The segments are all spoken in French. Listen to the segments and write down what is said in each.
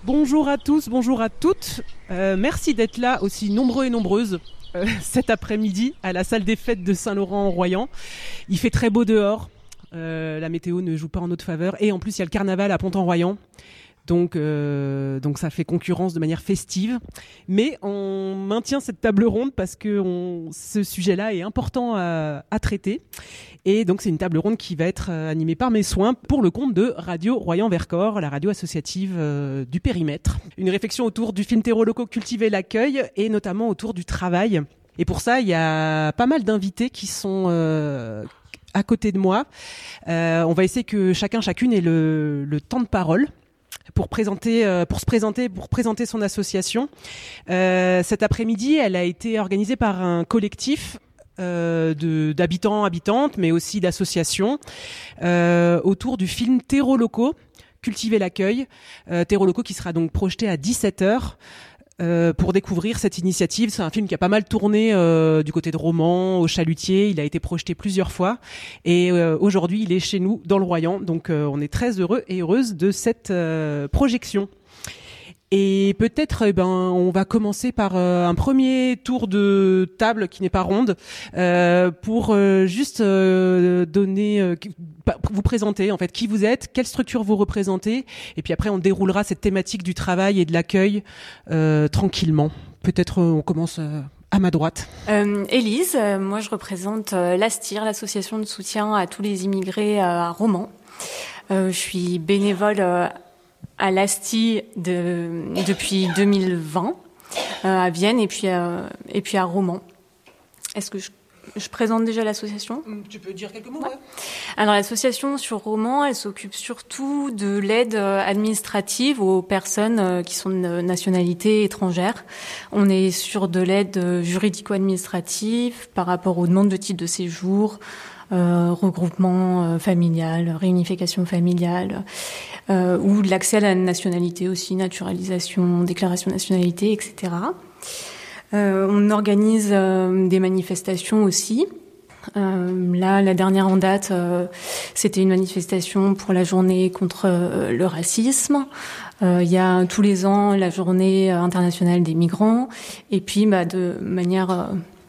Bonjour à tous, bonjour à toutes. Merci d'être là aussi nombreux et nombreuses cet après-midi à la salle des fêtes de Saint-Laurent-en-Royan. Il fait très beau dehors, la météo ne joue pas en notre faveur et en plus il y a le carnaval à Pont-en-Royan. Donc ça fait concurrence de manière festive. Mais on maintient cette table ronde parce que ce sujet-là est important à traiter. Et donc c'est une table ronde qui va être animée par mes soins pour le compte de Radio Royan-Vercors, la radio associative du périmètre. Une réflexion autour du film Terreaux locaux, cultiver l'accueil et notamment autour du travail. Et pour ça, il y a pas mal d'invités qui sont à côté de moi. On va essayer que chacune ait le temps de parole pour se présenter son association. Cet après-midi, elle a été organisée par un collectif d'habitants, habitantes, mais aussi d'associations autour du film Terreaux locaux, cultiver l'accueil. Terreaux locaux qui sera donc projeté à 17h. Pour découvrir cette initiative. C'est un film qui a pas mal tourné du côté de Romans, au Chalutier. Il a été projeté plusieurs fois. Et aujourd'hui, il est chez nous, dans le Royan. Donc, on est très heureux et heureuse de cette projection. Et peut-être, on va commencer par un premier tour de table qui n'est pas ronde, pour juste vous présenter en fait qui vous êtes, quelle structure vous représentez, et puis après on déroulera cette thématique du travail et de l'accueil tranquillement. Peut-être on commence à ma droite. Élise, moi je représente l'ASTIR, l'association de soutien à tous les immigrés à Romans. Je suis bénévole à l'ASTI depuis 2020 à Vienne et puis à Romans. Est-ce que je présente déjà l'association ? Tu peux dire quelques mots, ouais. Alors l'association sur Romans, elle s'occupe surtout de l'aide administrative aux personnes qui sont de nationalité étrangère. On est sur de l'aide juridico-administrative par rapport aux demandes de titre de séjour, regroupement familial, réunification familiale, ou de l'accès à la nationalité aussi, naturalisation, déclaration de nationalité, etc. On organise des manifestations aussi. Là, la dernière en date, c'était une manifestation pour la journée contre le racisme. Il y a tous les ans la journée internationale des migrants. Et puis, de manière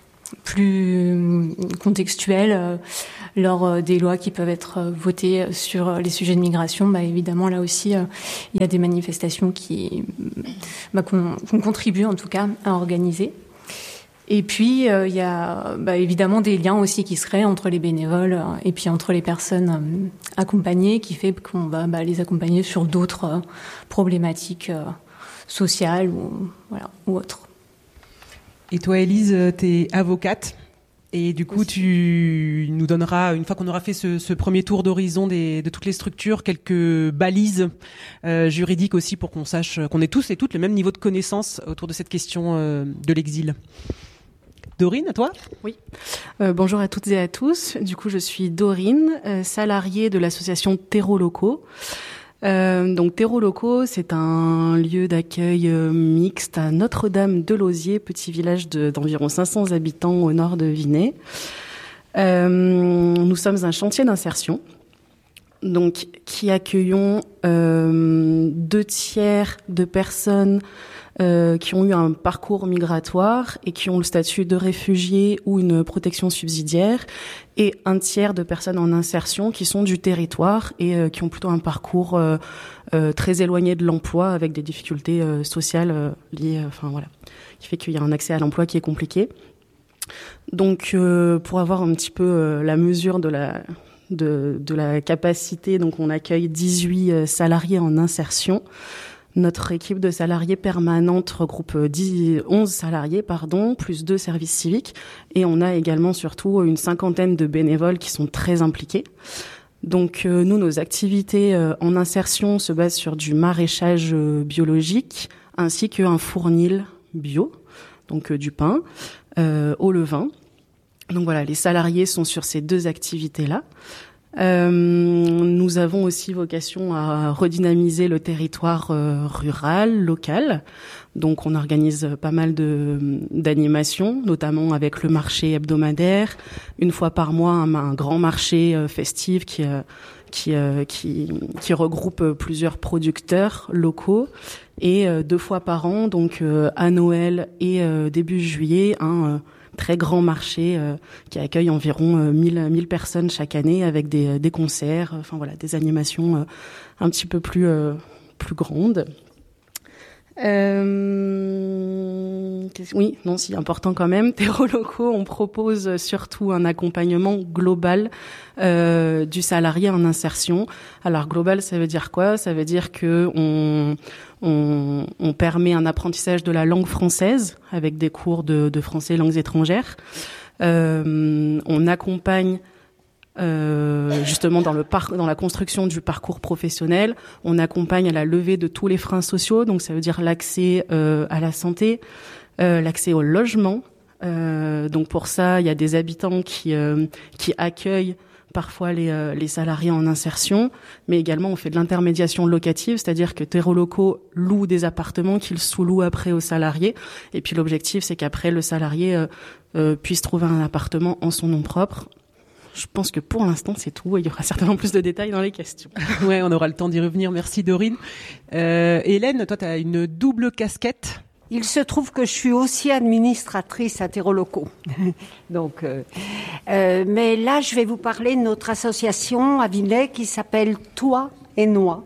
plus contextuelle, lors des lois qui peuvent être votées sur les sujets de migration, évidemment là aussi il y a des manifestations qu'on contribue en tout cas à organiser. Et puis il y a évidemment des liens aussi qui se créent entre les bénévoles et puis entre les personnes accompagnées, qui fait qu'on va les accompagner sur d'autres problématiques sociales ou autres. Et toi, Élise, t'es avocate. Et du coup, tu nous donneras, une fois qu'on aura fait ce premier tour d'horizon de toutes les structures, quelques balises juridiques aussi pour qu'on sache qu'on ait tous et toutes le même niveau de connaissance autour de cette question de l'exil. Dorine, à toi ? Oui. Bonjour à toutes et à tous. Du coup, je suis Dorine, salariée de l'association Terreaux locaux. Donc Terreaux locaux, c'est un lieu d'accueil mixte à Notre-Dame-de-Lausier, petit village d'environ 500 habitants au nord de Vinay. Nous sommes un chantier d'insertion, donc qui accueillons 2/3 de personnes qui ont eu un parcours migratoire et qui ont le statut de réfugiés ou une protection subsidiaire, et 1/3 de personnes en insertion qui sont du territoire et qui ont plutôt un parcours très éloigné de l'emploi, avec des difficultés sociales liées, qui fait qu'il y a un accès à l'emploi qui est compliqué. Donc pour avoir un petit peu la mesure de la capacité, donc on accueille 18 salariés en insertion. Notre équipe de salariés permanente regroupe 11 salariés, plus 2 services civiques. Et on a également surtout une 50aine de bénévoles qui sont très impliqués. Donc nous, nos activités en insertion se basent sur du maraîchage biologique, ainsi qu'un fournil bio, donc du pain au levain. Donc voilà, les salariés sont sur ces 2 activités-là. Nous avons aussi vocation à redynamiser le territoire rural, local. Donc on organise pas mal d'animations, notamment avec le marché hebdomadaire, une fois par mois un grand marché festif qui qui regroupe plusieurs producteurs locaux. Et 2 fois par an, donc à Noël et début juillet, un très grand marché qui accueille environ 1000 personnes chaque année avec des concerts, enfin voilà, des animations un petit peu plus grandes. Oui, non, si, important quand même. Terreaux locaux, on propose surtout un accompagnement global du salarié en insertion. Alors global, ça veut dire quoi? Ça veut dire que on permet un apprentissage de la langue française avec des cours de français langues étrangères. On accompagne justement dans la construction du parcours professionnel, on accompagne à la levée de tous les freins sociaux, donc ça veut dire l'accès à la santé, l'accès au logement. Donc pour ça, il y a des habitants qui accueillent parfois les salariés en insertion, mais également on fait de l'intermédiation locative, c'est-à-dire que Terreaux locaux louent des appartements qu'ils sous-louent après aux salariés. Et puis l'objectif, c'est qu'après le salarié puisse trouver un appartement en son nom propre. Je pense que pour l'instant, c'est tout. Il y aura certainement plus de détails dans les questions. Ouais, on aura le temps d'y revenir. Merci Dorine. Hélène, toi, tu as une double casquette. Il se trouve que je suis aussi administratrice à Terreaux locaux. Donc, mais là, je vais vous parler de notre association à Vinay qui s'appelle Toi et Noix,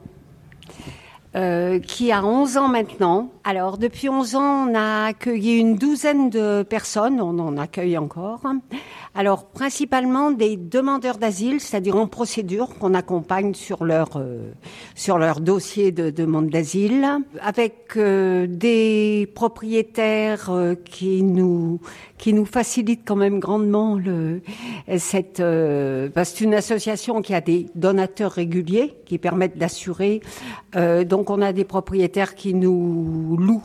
qui a 11 ans maintenant. Alors, depuis 11 ans, on a accueilli une douzaine de personnes. On en accueille encore. Alors, principalement des demandeurs d'asile, c'est-à-dire en procédure, qu'on accompagne sur leur dossier de demande d'asile, avec des propriétaires qui nous facilitent quand même grandement c'est une association qui a des donateurs réguliers qui permettent d'assurer. Donc, on a des propriétaires qui nous louent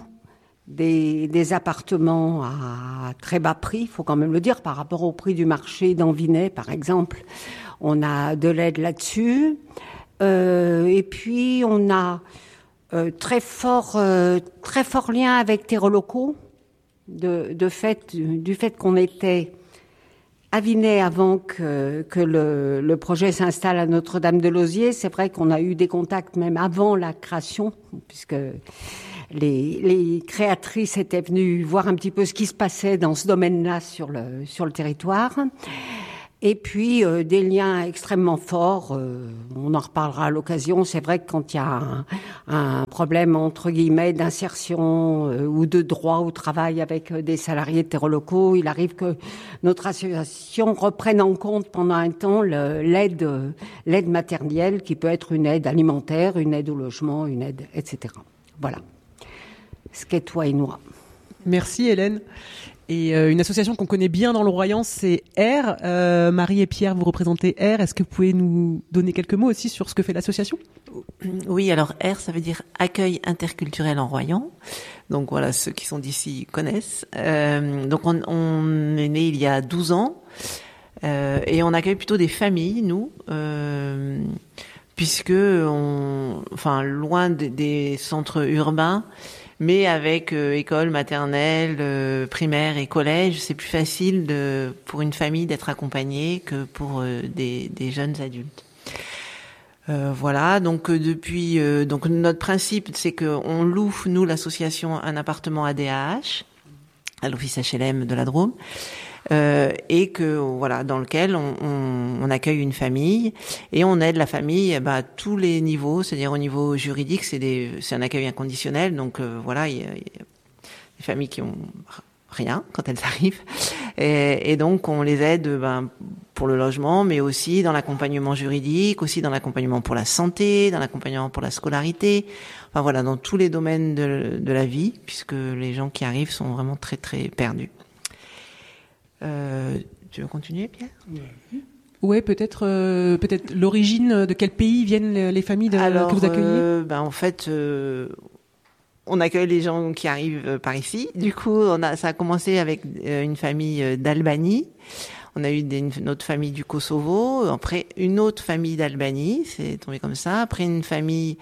des appartements à très bas prix, il faut quand même le dire, par rapport au prix du marché d'Anvinay, par exemple. On a de l'aide là-dessus. Et puis, on a très fort lien avec Terreaux locaux, du fait qu'on était à Vinay avant que le projet s'installe à Notre-Dame-de-Lausier. C'est vrai qu'on a eu des contacts même avant la création, puisque les créatrices étaient venues voir un petit peu ce qui se passait dans ce domaine-là sur le territoire. Et puis des liens extrêmement forts, on en reparlera à l'occasion. C'est vrai que quand il y a un problème entre guillemets d'insertion ou de droit au travail avec des salariés de Terreaux locaux, il arrive que notre association reprenne en compte pendant un temps l'aide matérielle, qui peut être une aide alimentaire, une aide au logement, une aide, etc. Voilà. Ce qu'est Toi et Noix. Merci Hélène. Et une association qu'on connaît bien dans le Royan, c'est R. Marie et Pierre, vous représentez R. Est-ce que vous pouvez nous donner quelques mots aussi sur ce que fait l'association ? Oui, alors R, ça veut dire Accueil interculturel en Royan. Donc voilà, ceux qui sont d'ici connaissent. Donc on est né il y a 12 ans et on accueille plutôt des familles, nous, puisque loin des centres urbains, mais avec école maternelle, primaire et collège, c'est plus facile pour une famille d'être accompagnée que pour des jeunes adultes. Voilà, donc depuis donc notre principe, c'est que on loue, nous l'association, un appartement à DAH à l'office HLM de la Drôme. Et que voilà, dans lequel on accueille une famille et on aide la famille à tous les niveaux, c'est-à-dire au niveau juridique, c'est un accueil inconditionnel, donc voilà, il y a des familles qui ont rien quand elles arrivent et donc on les aide pour le logement, mais aussi dans l'accompagnement juridique, aussi dans l'accompagnement pour la santé, dans l'accompagnement pour la scolarité, enfin voilà, dans tous les domaines de la vie, puisque les gens qui arrivent sont vraiment très très perdus. Tu veux continuer, Pierre ? Ouais, peut-être l'origine de quel pays viennent les familles que vous accueillez ? En fait, on accueille les gens qui arrivent par ici. Du coup, ça a commencé avec une famille d'Albanie. On a eu une autre famille du Kosovo. Après, une autre famille d'Albanie. C'est tombé comme ça. Après, une famille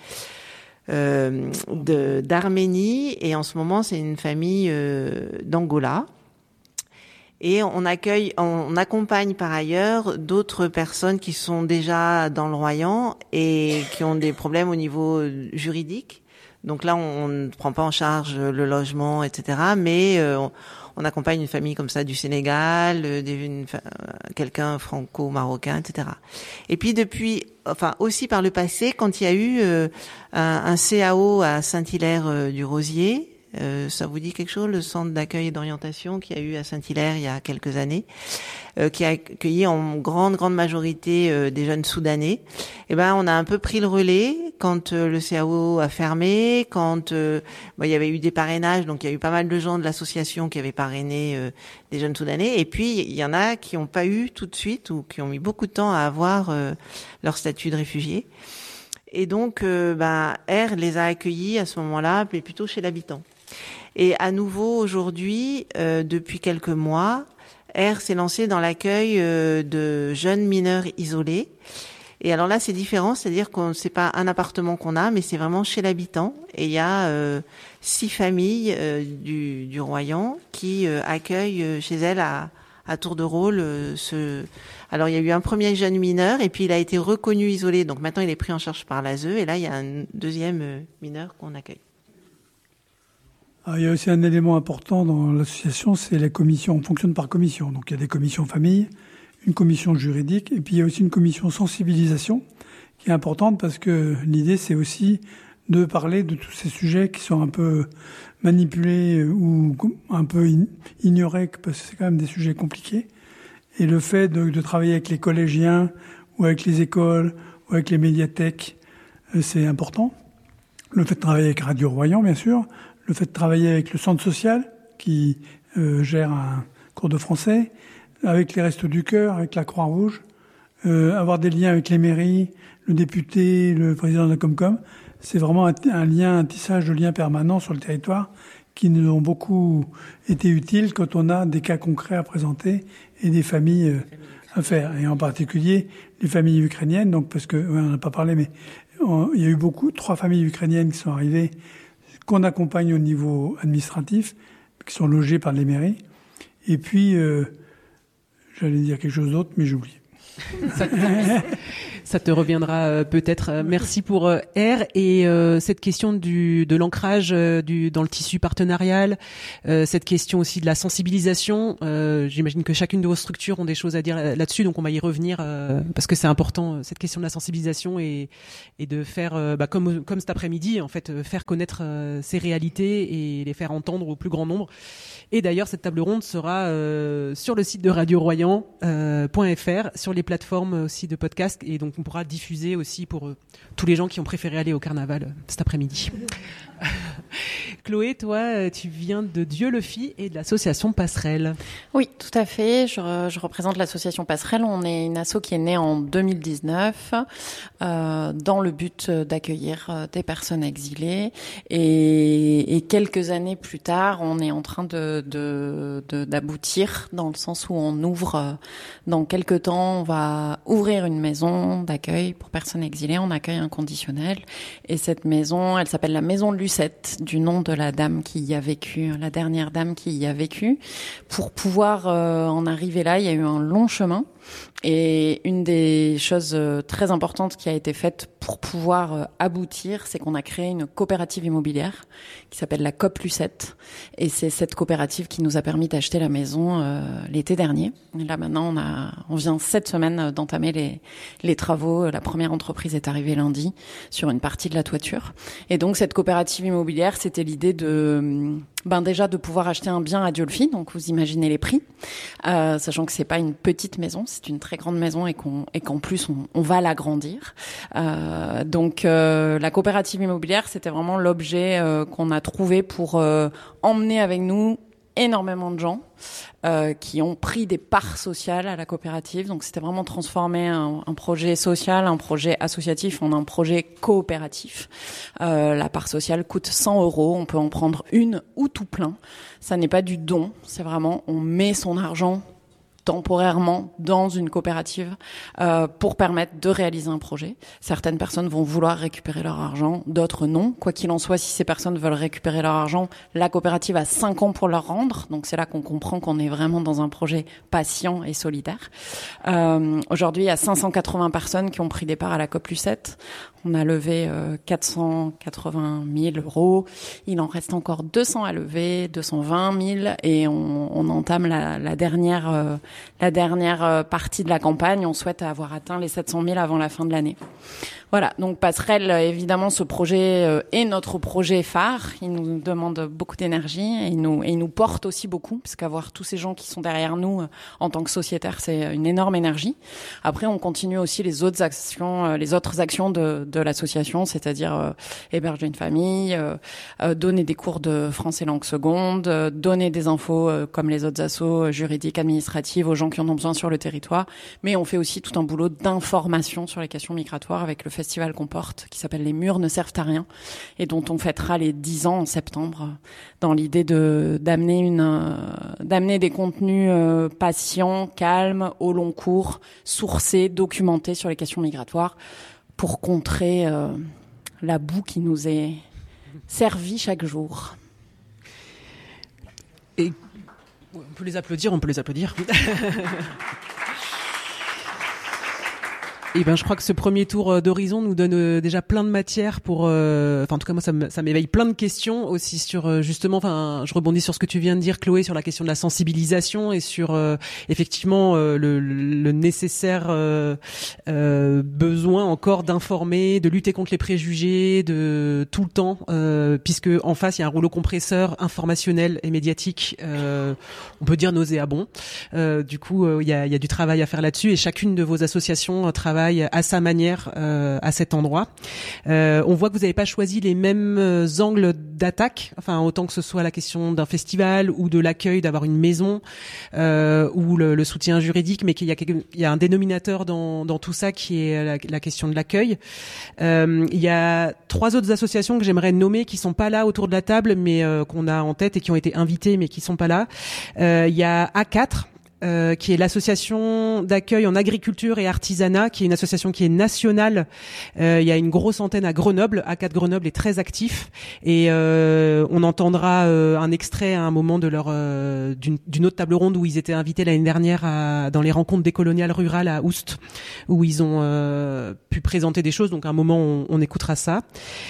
d'Arménie. Et en ce moment, c'est une famille d'Angola. Et on accompagne par ailleurs d'autres personnes qui sont déjà dans le Royan et qui ont des problèmes au niveau juridique. Donc là, on ne prend pas en charge le logement, etc. Mais on accompagne une famille comme ça du Sénégal, quelqu'un franco-marocain, etc. Et puis aussi par le passé, quand il y a eu un CAO à Saint-Hilaire-du-Rosier, ça vous dit quelque chose, le centre d'accueil et d'orientation qu'il y a eu à Saint-Hilaire il y a quelques années, qui a accueilli en grande majorité des jeunes Soudanais. Et ben, on a un peu pris le relais quand le CAO a fermé, quand il y avait eu des parrainages, donc il y a eu pas mal de gens de l'association qui avaient parrainé des jeunes Soudanais. Et puis il y en a qui n'ont pas eu tout de suite ou qui ont mis beaucoup de temps à avoir leur statut de réfugié. Et donc, R les a accueillis à ce moment-là, mais plutôt chez l'habitant. Et à nouveau, aujourd'hui, depuis quelques mois, R s'est lancé dans l'accueil de jeunes mineurs isolés. Et alors là, c'est différent, c'est-à-dire que c'est pas un appartement qu'on a, mais c'est vraiment chez l'habitant. Et il y a 6 familles du Royan qui accueillent chez elles à tour de rôle Alors, il y a eu un premier jeune mineur et puis il a été reconnu isolé. Donc maintenant, il est pris en charge par l'ASE et là, il y a un deuxième mineur qu'on accueille. Alors, il y a aussi un élément important dans l'association, c'est la commission. On fonctionne par commission. Donc, il y a des commissions famille, une commission juridique et puis il y a aussi une commission sensibilisation qui est importante parce que l'idée, c'est aussi de parler de tous ces sujets qui sont un peu manipulés ou un peu ignorés parce que c'est quand même des sujets compliqués. Et le fait de travailler avec les collégiens ou avec les écoles ou avec les médiathèques, c'est important. Le fait de travailler avec Radio Royan, bien sûr. Le fait de travailler avec le centre social qui gère un cours de français, avec les Restos du Cœur, avec la Croix-Rouge, avoir des liens avec les mairies, le député, le président de la Comcom. C'est vraiment un tissage de liens permanents sur le territoire qui nous ont beaucoup été utiles quand on a des cas concrets à présenter et des familles à faire. Et en particulier, les familles ukrainiennes, donc parce que, on n'en a pas parlé, mais il y a eu 3 familles ukrainiennes qui sont arrivées, qu'on accompagne au niveau administratif, qui sont logées par les mairies. Et puis, j'allais dire quelque chose d'autre, mais j'ai oublié. Ça te reviendra peut-être. Merci pour R et cette question de l'ancrage dans le tissu partenarial, cette question aussi de la sensibilisation. J'imagine que chacune de vos structures ont des choses à dire là-dessus, donc on va y revenir parce que c'est important cette question de la sensibilisation et de faire comme cet après-midi en fait faire connaître ces réalités et les faire entendre au plus grand nombre. Et d'ailleurs cette table ronde sera sur le site de Radio Royan.fr, sur les plateformes aussi de podcast et donc on pourra diffuser aussi pour tous les gens qui ont préféré aller au carnaval cet après-midi. Chloé, toi, tu viens de Dieu le fit et de l'association Passerelle. Oui, tout à fait. Je représente l'association Passerelle. On est une asso qui est née en 2019 dans le but d'accueillir des personnes exilées. Et quelques années plus tard, on est en train d'aboutir dans le sens où on ouvre, dans quelques temps, on va ouvrir une maison d'accueil pour personnes exilées en accueil inconditionnel. Et cette maison, elle s'appelle la Maison de Lucette, du nom de la dame qui y a vécu, la dernière dame qui y a vécu. Pour pouvoir en arriver là, il y a eu un long chemin. Et une des choses très importantes qui a été faite pour pouvoir aboutir, c'est qu'on a créé une coopérative immobilière qui s'appelle la COP Lucette. Et c'est cette coopérative qui nous a permis d'acheter la maison l'été dernier. Et là maintenant, on vient cette semaine d'entamer les travaux. La première entreprise est arrivée lundi sur une partie de la toiture. Et donc cette coopérative immobilière, c'était l'idée déjà de pouvoir acheter un bien à Diolfi, donc vous imaginez les prix, sachant que c'est pas une petite maison, c'est une très grande maison et qu'en plus on va l'agrandir. Donc la coopérative immobilière, c'était vraiment l'objet qu'on a trouvé pour emmener avec nous énormément de gens qui ont pris des parts sociales à la coopérative. Donc c'était vraiment transformer un projet social, un projet associatif en un projet coopératif. La part sociale coûte 100 €. On peut en prendre une ou tout plein. Ça n'est pas du don. C'est vraiment, on met son argent temporairement dans une coopérative pour permettre de réaliser un projet. Certaines personnes vont vouloir récupérer leur argent, d'autres non. Quoi qu'il en soit, si ces personnes veulent récupérer leur argent, la coopérative a 5 ans pour leur rendre. Donc c'est là qu'on comprend qu'on est vraiment dans un projet patient et solidaire. Aujourd'hui, il y a 580 personnes qui ont pris des parts à la COP Lucette. On a levé 480 000 euros. Il en reste encore 200 à lever, 220 000, et on entame la dernière partie de la campagne. On souhaite avoir atteint les 700 000 avant la fin de l'année. Voilà, donc Passerelle, évidemment, ce projet est notre projet phare. Il nous demande beaucoup d'énergie et il nous porte aussi beaucoup, parce qu'avoir tous ces gens qui sont derrière nous en tant que sociétaires, c'est une énorme énergie. Après, on continue aussi les autres actions de l'association, c'est-à-dire héberger une famille, donner des cours de français langue seconde, donner des infos comme les autres assos juridiques, administratives aux gens qui en ont besoin sur le territoire. Mais on fait aussi tout un boulot d'information sur les questions migratoires avec le festival qu'on porte, qui s'appelle Les Murs ne servent à rien, et dont on fêtera les 10 ans en septembre, dans l'idée d'amener des contenus patients, calmes, au long cours, sourcés, documentés sur les questions migratoires, pour contrer la boue qui nous est servie chaque jour. Et on peut les applaudir. Et je crois que ce premier tour d'horizon nous donne déjà plein de matière pour, en tout cas moi ça m'éveille plein de questions aussi sur justement, je rebondis sur ce que tu viens de dire, Chloé, sur la question de la sensibilisation et sur effectivement le nécessaire besoin encore d'informer, de lutter contre les préjugés, de tout le temps, puisque en face il y a un rouleau compresseur informationnel et médiatique, on peut dire nauséabond. Du coup il y a du travail à faire là-dessus, et chacune de vos associations travaille à sa manière à cet endroit. On voit que vous n'avez pas choisi les mêmes angles d'attaque, autant que ce soit la question d'un festival ou de l'accueil, d'avoir une maison ou le soutien juridique, mais qu'il y a un dénominateur dans tout ça qui est la question de l'accueil. Il y a 3 autres associations que j'aimerais nommer qui sont pas là autour de la table, mais qu'on a en tête et qui ont été invitées mais qui sont pas là. Il y a A4, qui est l'association d'accueil en agriculture et artisanat, qui est une association qui est nationale. Il y a une grosse antenne à Grenoble. A4 Grenoble est très actif, et on entendra un extrait à un moment de leur d'une autre table ronde où ils étaient invités l'année dernière dans les rencontres décoloniales rurales à Oust, où ils ont pu présenter des choses. Donc à un moment on écoutera ça.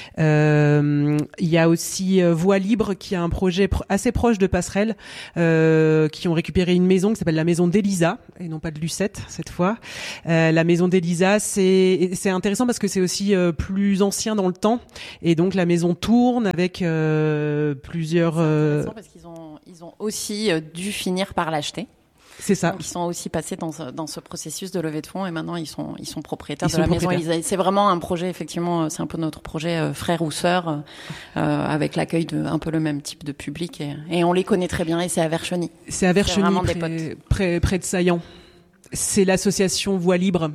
Il y a aussi Voix Libre, qui a un projet assez proche de Passerelle, qui ont récupéré une maison qui s'appelle la maison d'Elisa, et non pas de Lucette cette fois. La maison d'Elisa, c'est intéressant parce que c'est aussi plus ancien dans le temps, et donc la maison tourne avec plusieurs. C'est intéressant parce qu'ils ont aussi dû finir par l'acheter. C'est ça. Donc, ils sont aussi passés dans ce processus de levée de fonds, et maintenant ils sont propriétaires de la maison Elisa. C'est vraiment un projet, effectivement, c'est un peu notre projet frère ou sœur, avec l'accueil de un peu le même type de public, et on les connaît très bien, et c'est à Vercheny. C'est à Vercheny, près de Saillant. C'est l'association Voix Libre.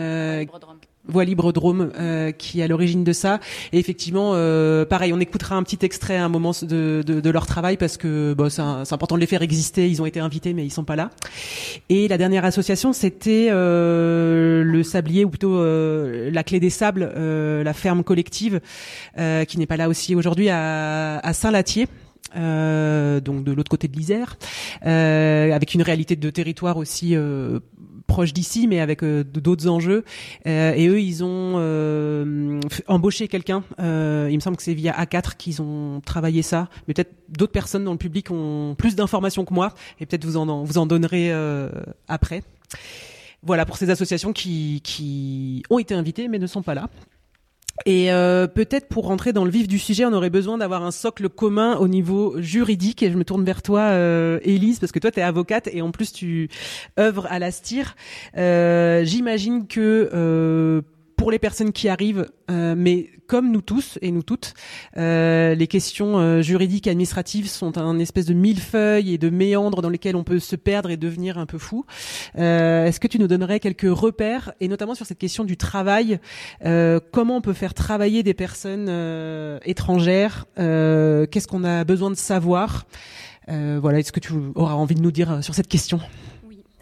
Voix Libre Drôme, qui est à l'origine de ça. Et effectivement, pareil, on écoutera un petit extrait à un moment de leur travail, parce que c'est important de les faire exister. Ils ont été invités, mais ils sont pas là. Et la dernière association, c'était le Sablier, ou plutôt la Clé des Sables, la ferme collective, qui n'est pas là aussi aujourd'hui, à Saint-Latier. Donc de l'autre côté de l'Isère, avec une réalité de territoire aussi proche d'ici, mais avec d'autres enjeux. Et eux, ils ont embauché quelqu'un. Il me semble que c'est via A4 qu'ils ont travaillé ça. Mais peut-être d'autres personnes dans le public ont plus d'informations que moi, et peut-être vous en donnerez après. Voilà pour ces associations qui ont été invitées mais ne sont pas là. Et peut-être pour rentrer dans le vif du sujet, on aurait besoin d'avoir un socle commun au niveau juridique, et je me tourne vers toi, Élise, parce que toi t'es avocate et en plus tu œuvres à la STIR. J'imagine que pour les personnes qui arrivent, mais comme nous tous et nous toutes, les questions juridiques et administratives sont un espèce de millefeuille et de méandres dans lesquels on peut se perdre et devenir un peu fou. Est-ce que tu nous donnerais quelques repères, et notamment sur cette question du travail, comment on peut faire travailler des personnes étrangères, qu'est-ce qu'on a besoin de savoir, voilà, est-ce que tu auras envie de nous dire sur cette question ?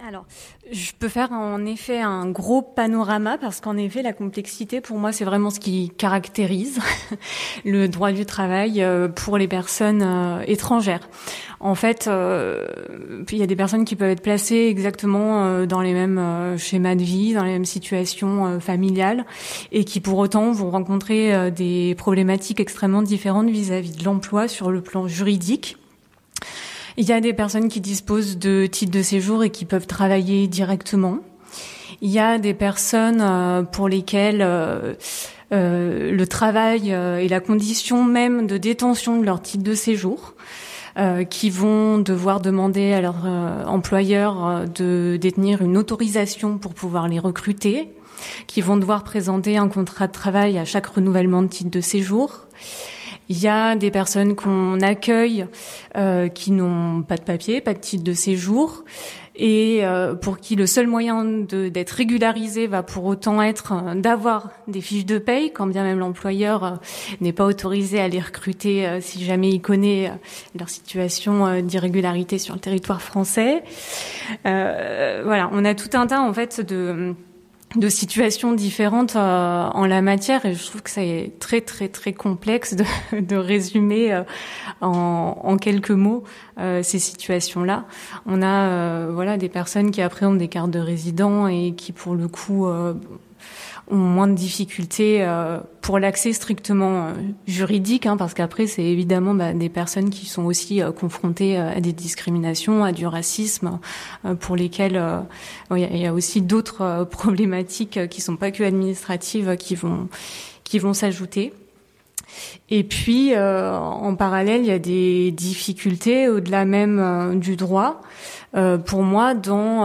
Alors, je peux faire en effet un gros panorama parce qu'en effet, la complexité, pour moi, c'est vraiment ce qui caractérise le droit du travail pour les personnes étrangères. En fait, il y a des personnes qui peuvent être placées exactement dans les mêmes schémas de vie, dans les mêmes situations familiales, et qui pour autant vont rencontrer des problématiques extrêmement différentes vis-à-vis de l'emploi sur le plan juridique. Il y a des personnes qui disposent de titres de séjour et qui peuvent travailler directement. Il y a des personnes pour lesquelles le travail est la condition même de détention de leur titre de séjour, qui vont devoir demander à leur employeur de détenir une autorisation pour pouvoir les recruter, qui vont devoir présenter un contrat de travail à chaque renouvellement de titre de séjour. Il y a des personnes qu'on accueille qui n'ont pas de papier, pas de titre de séjour, et pour qui le seul moyen d'être régularisé va pour autant être d'avoir des fiches de paye, quand bien même l'employeur n'est pas autorisé à les recruter si jamais il connaît leur situation d'irrégularité sur le territoire français. Voilà, on a tout un tas en fait de situations différentes en la matière, et je trouve que c'est très très très complexe de résumer en quelques mots ces situations-là. On a voilà des personnes qui après ont des cartes de résident et qui pour le coup ont moins de difficultés pour l'accès strictement juridique, parce qu'après c'est évidemment des personnes qui sont aussi confrontées à des discriminations, à du racisme, pour lesquelles il y a aussi d'autres problématiques qui sont pas que administratives qui vont s'ajouter. Et puis en parallèle, il y a des difficultés au-delà même du droit. Pour moi, dans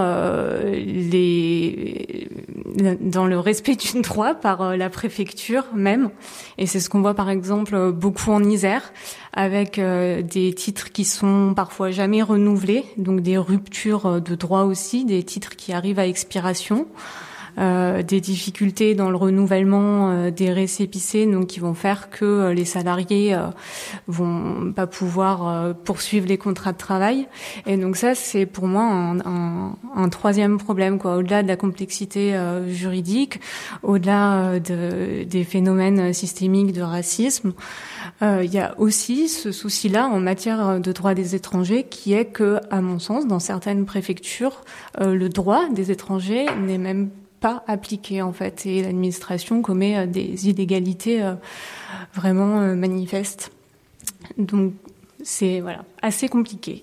le respect du droit par la préfecture même, et c'est ce qu'on voit par exemple beaucoup en Isère, avec des titres qui sont parfois jamais renouvelés, donc des ruptures de droit aussi, des titres qui arrivent à expiration. Des difficultés dans le renouvellement des récépissés, donc qui vont faire que les salariés vont pas pouvoir poursuivre les contrats de travail. Et donc ça, c'est pour moi un troisième problème, quoi. Au-delà de la complexité juridique, au-delà des phénomènes systémiques de racisme, il y a aussi ce souci-là en matière de droit des étrangers, qui est que, à mon sens, dans certaines préfectures, le droit des étrangers n'est même pas appliqué en fait, et l'administration commet des illégalités vraiment manifestes. Donc c'est assez compliqué.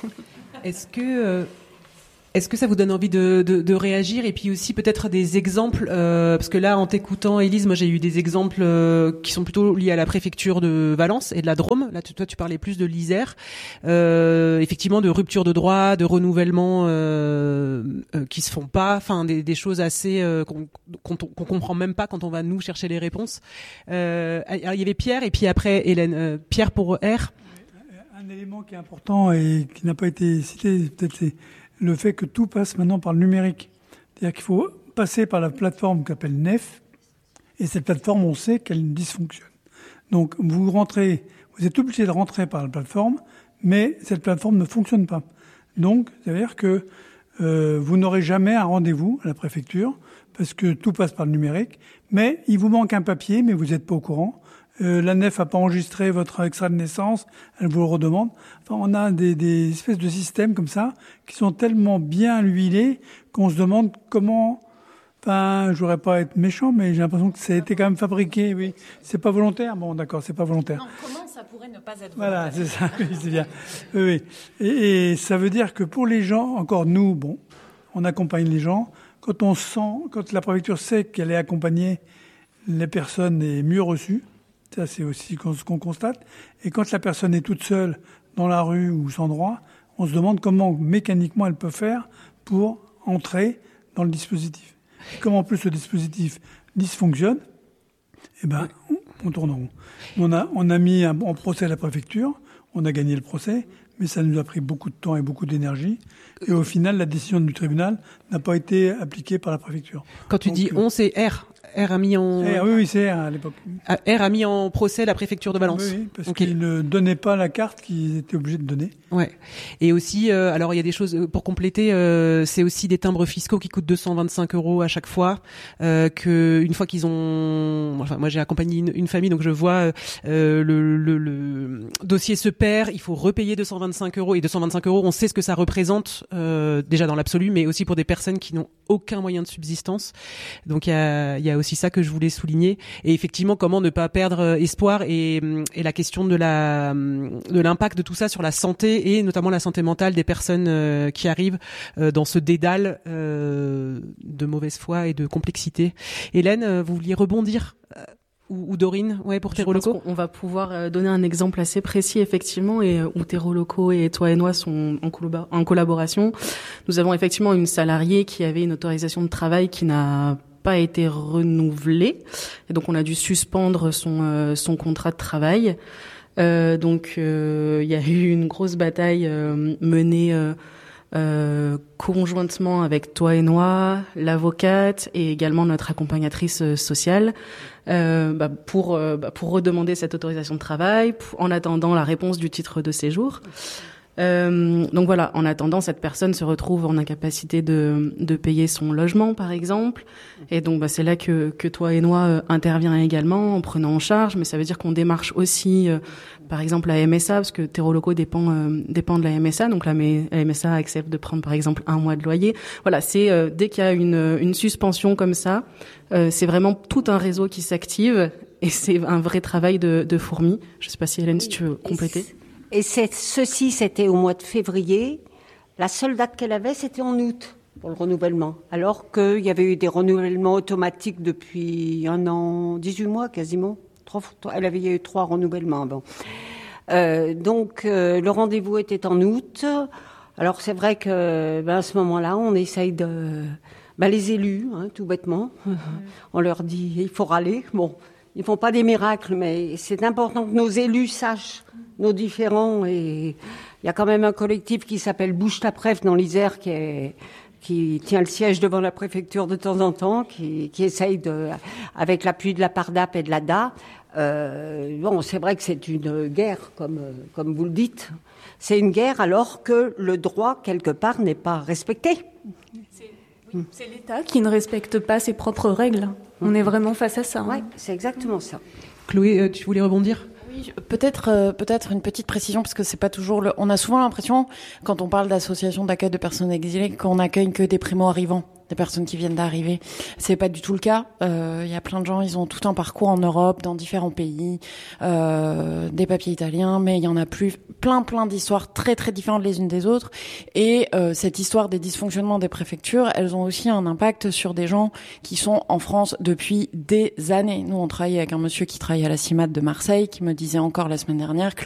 Est-ce que ça vous donne envie de réagir, et puis aussi peut-être des exemples, parce que là en t'écoutant Élise, moi j'ai eu des exemples qui sont plutôt liés à la préfecture de Valence et de la Drôme. Là toi tu parlais plus de l'Isère, effectivement de rupture de droit, de renouvellement qui se font pas, enfin des choses assez qu'on comprend même pas quand on va nous chercher les réponses. Alors, il y avait Pierre et puis après Hélène. Pierre pour R. Un élément qui est important et qui n'a pas été cité, peut-être c'est le fait que tout passe maintenant par le numérique. C'est-à-dire qu'il faut passer par la plateforme qu'on appelle NEF, et cette plateforme, on sait qu'elle dysfonctionne. Donc, vous êtes obligé de rentrer par la plateforme, mais cette plateforme ne fonctionne pas. Donc, ça veut dire que vous n'aurez jamais un rendez-vous à la préfecture, parce que tout passe par le numérique, mais il vous manque un papier, mais vous n'êtes pas au courant. La NEF a pas enregistré votre extrait de naissance, elle vous le redemande. Enfin, on a des espèces de systèmes comme ça qui sont tellement bien huilés qu'on se demande comment. Enfin, je voudrais pas être méchant, mais j'ai l'impression que ça a été quand même fabriqué. Oui, c'est pas volontaire. Bon, d'accord, c'est pas volontaire. Non, comment ça pourrait ne pas être volontaire ? Voilà, c'est ça. Oui, c'est bien. Oui. Et ça veut dire que pour les gens, encore nous, bon, on accompagne les gens. Quand la préfecture sait qu'elle est accompagnée, les personnes est mieux reçues. Ça, c'est aussi ce qu'on constate. Et quand la personne est toute seule dans la rue ou sans droit, on se demande comment mécaniquement elle peut faire pour entrer dans le dispositif. Et comme en plus le dispositif dysfonctionne, on tourne en rond. On a mis en procès à la préfecture, on a gagné le procès, mais ça nous a pris beaucoup de temps et beaucoup d'énergie. Et au final, la décision du tribunal n'a pas été appliquée par la préfecture. Quand tu dis on, c'est R. R a mis en... Oui, c'est R à l'époque. R a mis en procès la préfecture de Valence. Oui, parce qu'ils ne donnaient pas la carte qu'ils étaient obligés de donner. Ouais. Et aussi, alors il y a des choses pour compléter. C'est aussi des timbres fiscaux qui coûtent 225 € à chaque fois. Que une fois qu'ils ont, enfin moi j'ai accompagné une famille, donc je vois le dossier se perd. Il faut repayer 225 € et 225 €, on sait ce que ça représente déjà dans l'absolu, mais aussi pour des personnes qui n'ont aucun moyen de subsistance. Donc il y a aussi ça que je voulais souligner. Et effectivement, comment ne pas perdre espoir et la question de l'impact de tout ça sur la santé et notamment la santé mentale des personnes qui arrivent dans ce dédale de mauvaise foi et de complexité. Hélène, vous vouliez rebondir ou Dorine, ouais, pour Terreau Locaux. On va pouvoir donner un exemple assez précis, effectivement, et où Terreau Locaux et Toi et Noi sont en collaboration. Nous avons effectivement une salariée qui avait une autorisation de travail qui n'a pas été renouvelée, et donc on a dû suspendre son contrat de travail. Donc il y a eu une grosse bataille menée conjointement avec Toi et Noi, l'avocate et également notre accompagnatrice sociale pour redemander cette autorisation de travail en attendant la réponse du titre de séjour. Donc voilà, en attendant, cette personne se retrouve en incapacité de payer son logement, par exemple. Et donc, c'est là que Toi et Noi intervient également en prenant en charge. Mais ça veut dire qu'on démarche aussi, par exemple, la MSA, parce que Terreau Locaux dépend de la MSA. Donc la MSA accepte de prendre, par exemple, 1 mois de loyer. Voilà, c'est dès qu'il y a une suspension comme ça, c'est vraiment tout un réseau qui s'active. Et c'est un vrai travail de fourmi. Je sais pas si Hélène, si tu veux compléter. Et c'était au mois de février. La seule date qu'elle avait, c'était en août pour le renouvellement. Alors qu'il y avait eu des renouvellements automatiques depuis 1 an, 18 mois quasiment. Il y a eu 3 renouvellements. Bon. Donc le rendez-vous était en août. Alors c'est vrai que à ce moment-là, on essaye de... les élus, tout bêtement, on leur dit il faut râler. Bon, ils font pas des miracles, mais c'est important que nos élus sachent nos différends. Et il y a quand même un collectif qui s'appelle Bouge ta Préf dans l'Isère qui tient le siège devant la préfecture de temps en temps, qui essaye avec l'appui de la PARDAP et de l'ADA. C'est vrai que c'est une guerre, comme vous le dites. C'est une guerre alors que le droit, quelque part, n'est pas respecté. C'est l'État qui ne respecte pas ses propres règles. On est vraiment face à ça. Oui, c'est exactement ça. Chloé, tu voulais rebondir ? Oui, peut-être une petite précision, parce que c'est pas toujours on a souvent l'impression, quand on parle d'association d'accueil de personnes exilées, qu'on accueille que des primo-arrivants, des personnes qui viennent d'arriver. C'est pas du tout le cas. Il y a plein de gens, ils ont tout un parcours en Europe, dans différents pays, des papiers italiens, mais il y en a plein d'histoires très très différentes les unes des autres. Et cette histoire des dysfonctionnements des préfectures, elles ont aussi un impact sur des gens qui sont en France depuis des années. Nous, on travaille avec un monsieur qui travaille à la CIMAD de Marseille, qui me disait encore la semaine dernière que